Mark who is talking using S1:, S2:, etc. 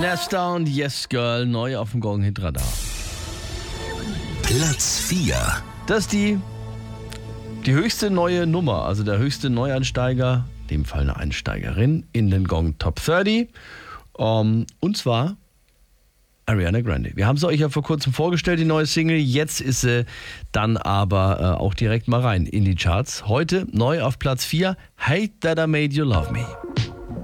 S1: Nesta und Yes Girl neu auf dem Gong Hit Radar.
S2: Platz 4.
S1: Das ist die höchste neue Nummer, also der höchste Neueinsteiger, in dem Fall eine Einsteigerin, in den Gong Top 30. Und zwar Ariana Grande. Wir haben sie euch ja vor kurzem vorgestellt, die neue Single. Jetzt ist sie dann aber auch direkt mal rein in die Charts. Heute neu auf Platz 4, Hate That I Made You Love Me.